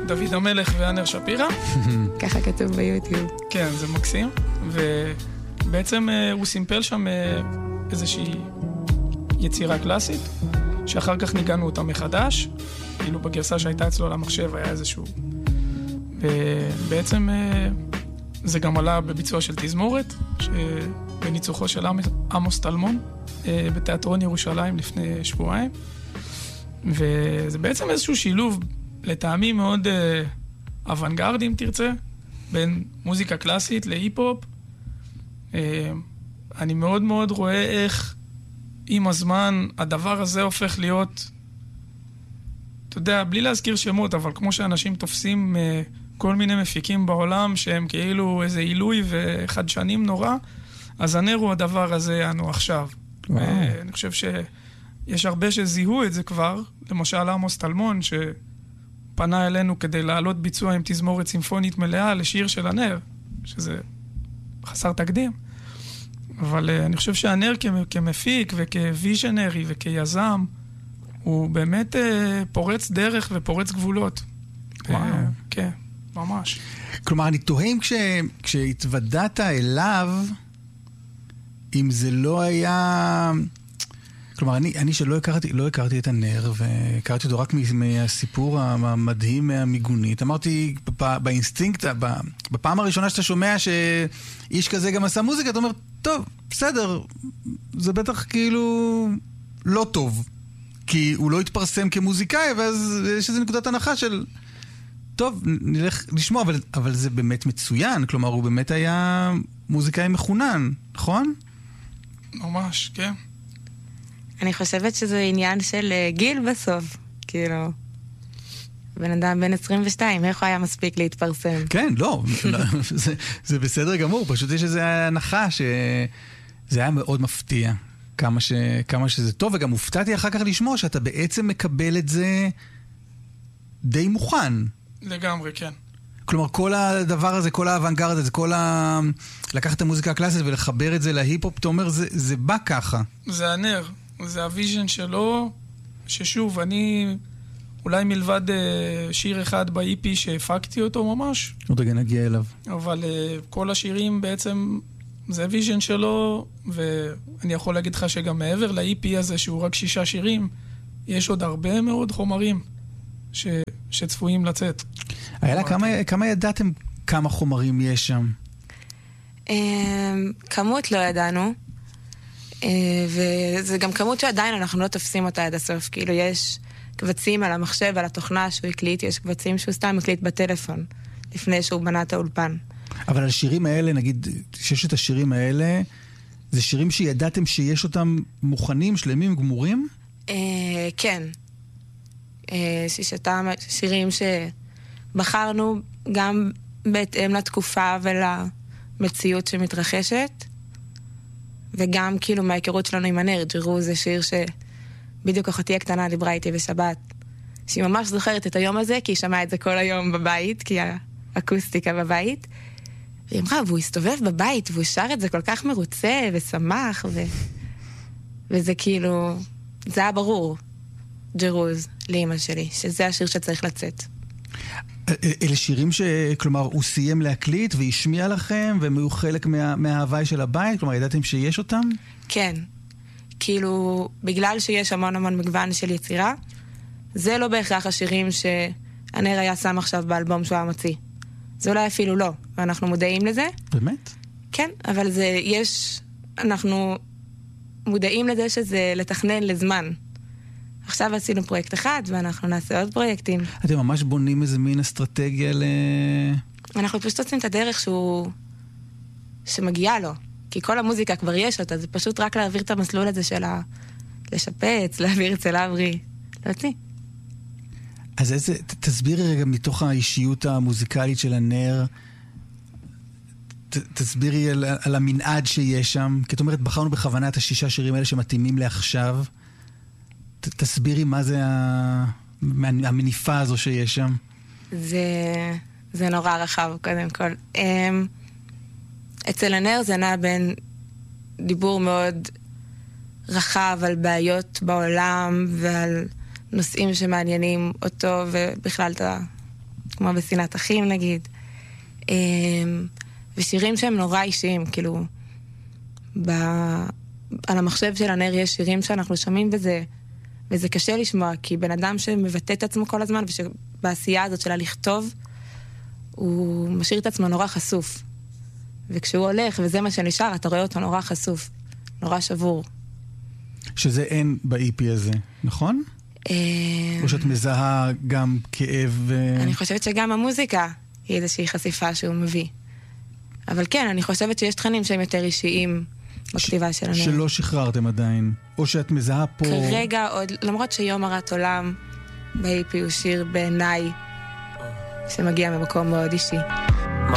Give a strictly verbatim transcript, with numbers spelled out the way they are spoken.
דוד המלך ואנר שפירא. ככה כתוב ביוטיוב. כן, זה מקסים. ובעצם הוא סימפל שם איזושהי יצירה קלאסית, שאחר כך ניגענו אותה מחדש, כאילו בגרסה שהייתה אצלו למחשב היה איזשהו... ובעצם זה גם עלה בביצוע של תזמורת, בניצוחו של עמוס טלמון, בתיאטרון ירושלים לפני שבועיים. וזה בעצם איזשהו שילוב לטעמי מאוד אוונגרדי, אם תרצה, בין מוזיקה קלאסית להיפ-הופ. אני מאוד מאוד רואה איך עם הזמן הדבר הזה הופך להיות, אתה יודע, בלי להזכיר שמות, אבל כמו שאנשים תופסים כל מיני מפיקים בעולם שהם כאילו איזה עילוי וחדשנים נורא, אז הנר הוא הדבר הזה אנו עכשיו. אני חושב שיש הרבה שזיהו את זה כבר, למשל עמוס טלמון שפנה אלינו כדי לעלות ביצוע עם תזמורת סימפונית מלאה לשיר של הנר, שזה חסר תקדים. אבל אני חושב שהנר כמפיק וכוויז'נרי וכיזם, הוא באמת פורץ דרך ופורץ גבולות. וואו. כן, ממש. כלומר, אני תוהים כש, כשהתוודעת אליו, אם זה לא היה... כלומר, אני, אני שלא הכרתי, לא הכרתי את הנר, והכרתי אותו רק מהסיפור המדהים מהמיגונית. אמרתי, באינסטינקט, בפעם הראשונה שאתה שומע שאיש כזה גם עשה מוזיקה, אתה אומר, טוב, בסדר, זה בטח כאילו לא טוב, כי הוא לא התפרסם כמוזיקאי, ואז יש איזו נקודת הנחה של, טוב, נלך לשמוע, אבל, אבל זה באמת מצוין, כלומר, הוא באמת היה מוזיקאי מחונן, נכון? ממש, כן. אני חושבת שזה עניין של גיל בסוף, כאילו. בן אדם בן עשרים ושתיים, איך הוא היה מספיק להתפרסם? כן, לא, זה, זה בסדר גמור, פשוט יש איזו הנחה שזה היה מאוד מפתיע, כמה, ש, כמה שזה טוב, וגם הופתעתי אחר כך לשמוע שאתה בעצם מקבל את זה די מוכן. לגמרי, כן. כלומר, כל הדבר הזה, כל האוונגרד הזה, כל ה... לקחת את המוזיקה הקלאסית ולחבר את זה להיפ-הופ, אתה אומר, זה, זה בא ככה. זה הנר, זה הוויז'ן שלו, ששוב, אני אולי מלבד שיר אחד ב-אי פי שהפקתי אותו ממש. עוד רגע נגיע אליו. אבל כל השירים בעצם, זה הוויז'ן שלו, ואני יכול להגיד לך שגם מעבר ל-אי פי הזה, שהוא רק שישה שירים, יש עוד הרבה מאוד חומרים ש... שצפויים לצאת. איילה, כמה, כמה ידעתם כמה חומרים יש שם? כמות לא ידענו, וזה גם כמות שעדיין אנחנו לא תופסים אותה עד הסוף. כאילו יש קבצים על המחשב, על התוכנה שהוא הקליט, יש קבצים שהוא סתם הקליט בטלפון, לפני שהוא בנה את האולפן. אבל השירים האלה, נגיד, ששת השירים האלה, זה שירים שידעתם שיש אותם מוכנים, שלמים, גמורים? כן. ששתם שירים שבחרנו גם בהתאם לתקופה ולמציאות שמתרחשת, וגם כאילו מההיכרות שלנו עם הנר. ג'רו זה שיר שבדיוק אחותי הקטנה דיברה איתי בשבת, שהיא ממש זוכרת את היום הזה, כי היא שמעה את זה כל היום בבית, כי האקוסטיקה בבית, והיא אמרה, והוא הסתובב בבית, והוא שר את זה כל כך מרוצה ושמח, ו... וזה כאילו, זה היה ברור, ג'רוז, לאמא שלי, שזה השיר שצריך לצאת. אלה שירים שכלומר, הוא סיים להקליט והשמיע לכם, והם היו חלק מה, מההוואי של הבית? כלומר, ידעתם שיש אותם? כן. כאילו, בגלל שיש המון המון מגוון של יצירה, זה לא בהכרח השירים שהנר היה שם עכשיו באלבום שהוא המוציא. זה אולי אפילו לא, ואנחנו מודעים לזה. באמת? כן, אבל זה, יש, אנחנו מודעים לזה שזה לתכנן לזמן. עכשיו עשינו פרויקט אחד, ואנחנו נעשה עוד פרויקטים. אתם ממש בונים איזה מין אסטרטגיה ל... אנחנו פשוט עושים את הדרך שהוא... שמגיעה לו. כי כל המוזיקה כבר יש אותה, זה פשוט רק להעביר את המסלול הזה של ה... לשפץ, להעביר אצל אברי, להוציא. אז איזה... תסבירי רגע מתוך האישיות המוזיקלית של הנר, ת, תסבירי על, על המנעד שיש שם, כי את אומרת, בחרנו בכוונה את השישה שירים האלה שמתאימים לעכשיו, ת, תסבירי מה זה ה... המניפה הזו שיש שם. זה, זה נורא רחב, קודם כל. אצל הנר זה נע בין דיבור מאוד רחב על בעיות בעולם ועל נושאים שמעניינים אותו ובכלל את כמו בשנאת אחים נגיד. ושירים שהם נורא אישיים, כאילו, ב... על המחשב של הנר יש שירים שאנחנו שומעים וזה, וזה קשה לשמוע, כי בן אדם שמבטא את עצמו כל הזמן, ושבעשייה הזאת שלה לכתוב, הוא משאיר את עצמו נורא חשוף. וכשהוא הולך, וזה מה שנשאר, אתה רואה אותו נורא חשוף, נורא שבור. שזה אין ב-אי פי הזה, נכון? או שאת מזהה גם כאב? אני חושבת שגם המוזיקה היא איזושהי חשיפה שהוא מביא. אבל כן, אני חושבת שיש תכנים שהם יותר אישיים בכתיבה שלנו. שלא שחררתם עדיין, או שאת מזהה פה... כרגע עוד, למרות שיום הרת עולם ב-אי פי הוא שיר בעיניי שמגיע ממקום מאוד אישי.